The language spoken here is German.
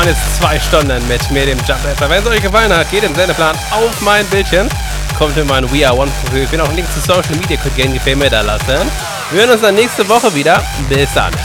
waren jetzt 2 Stunden mit mir, dem Jumpmaster. Wenn es euch gefallen hat, geht im Sendeplan auf mein Bildschirm. Kommt in mein We Are One Profil. Ich bin auch einen Link zu Social Media, könnt ihr gerne die Filme da lassen. Wir hören uns dann nächste Woche wieder. Bis dann.